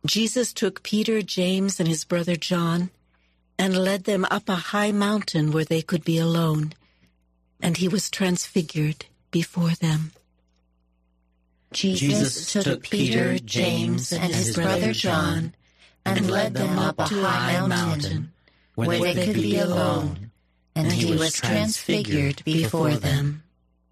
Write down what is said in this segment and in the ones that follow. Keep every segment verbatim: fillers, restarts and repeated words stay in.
Jesus took Peter, James, and his brother John and led them up a high mountain where they could be alone, and he was transfigured before them. Jesus took Peter, James, and his brother John and led them up a high mountain where they could be alone, and he was transfigured before them.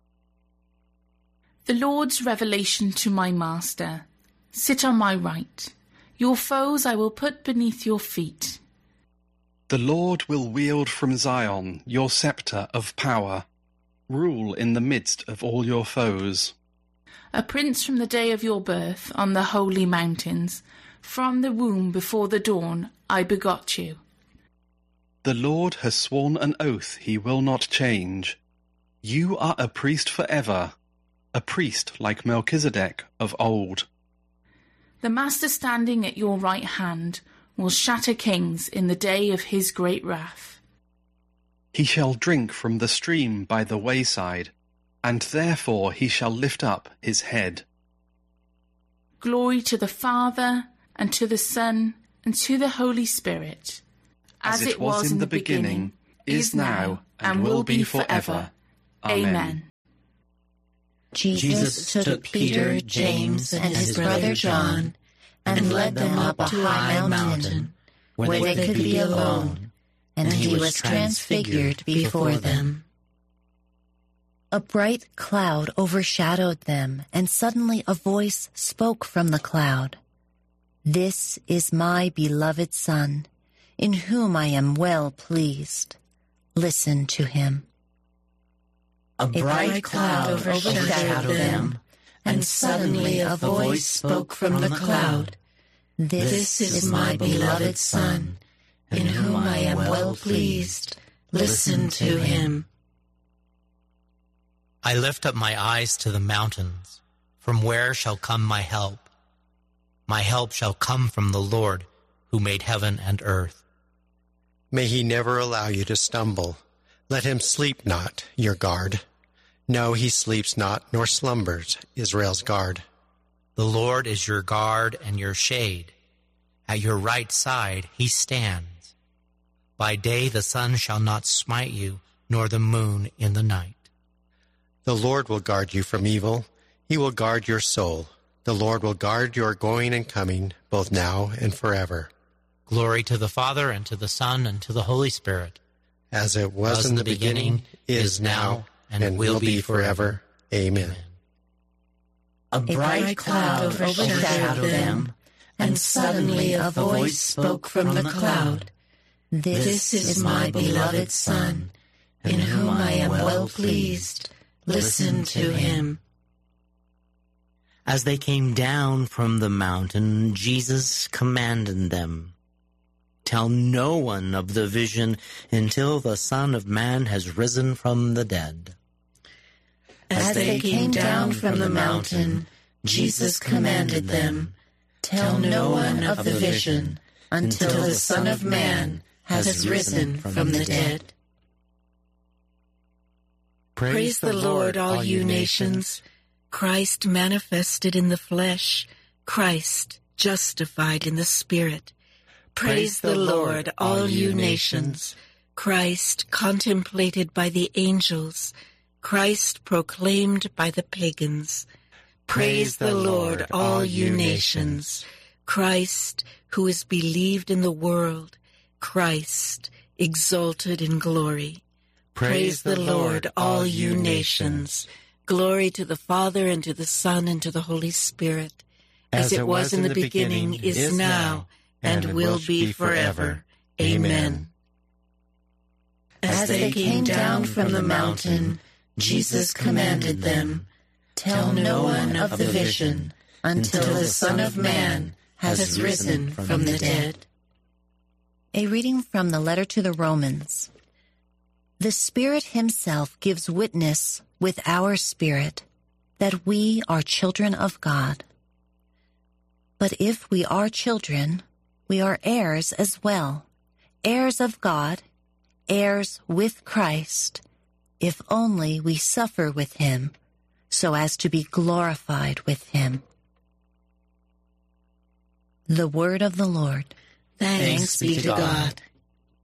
The Lord's revelation to my master. Sit on my right. Your foes I will put beneath your feet. The Lord will wield from Zion your sceptre of power. Rule in the midst of all your foes. A prince from the day of your birth on the holy mountains. From the womb before the dawn I begot you. The Lord has sworn an oath he will not change. You are a priest forever, a priest like Melchizedek of old. The Master standing at your right hand will shatter kings in the day of his great wrath. He shall drink from the stream by the wayside, and therefore he shall lift up his head. Glory to the Father, and to the Son, and to the Holy Spirit, as, as it was, was in the beginning, is now, and will be forever. Amen. Jesus took Peter, James, and his brother John, and led them up a high mountain, where they could be alone, and he was transfigured before them. A bright cloud overshadowed them, and suddenly a voice spoke from the cloud. "This is my beloved Son, in whom I am well pleased. Listen to him." A bright cloud overshadowed them, and suddenly a voice spoke from the cloud. "This is my beloved Son, in whom I am well pleased. Listen to him." I lift up my eyes to the mountains. From where shall come my help? My help shall come from the Lord, who made heaven and earth. May he never allow you to stumble. Let him sleep not, your guard. No, he sleeps not, nor slumbers, Israel's guard. The Lord is your guard and your shade. At your right side he stands. By day the sun shall not smite you, nor the moon in the night. The Lord will guard you from evil. He will guard your soul. The Lord will guard your going and coming, both now and forever. Glory to the Father, and to the Son, and to the Holy Spirit. As it was, was in the beginning, beginning is now, and, and will be forever. Amen. A bright cloud overshadowed them, and suddenly a voice spoke from the cloud. "This is my beloved Son, in whom I am well pleased. Listen to him." As they came down from the mountain, Jesus commanded them, "Tell no one of the vision until the Son of Man has risen from the dead." As they came down from the mountain, Jesus commanded them, "Tell no one of the vision until the Son of Man has risen from the dead." Praise the Lord, all you nations. Christ manifested in the flesh, Christ justified in the Spirit. Praise the Lord, all you nations. Christ contemplated by the angels, Christ proclaimed by the pagans. Praise the Lord, all you nations. Christ, who is believed in the world, Christ, exalted in glory. Praise the Lord, all you nations. Glory to the Father, and to the Son, and to the Holy Spirit, as it was in the beginning, is now, and will be forever. Amen. As they came down from the mountain, Jesus commanded them, "Tell no one of the vision until the Son of Man has risen from the dead." A reading from the letter to the Romans. The Spirit himself gives witness with our spirit that we are children of God. But if we are children, we are heirs as well, heirs of God, heirs with Christ, if only we suffer with him, so as to be glorified with him. The word of the Lord. Thanks be to God.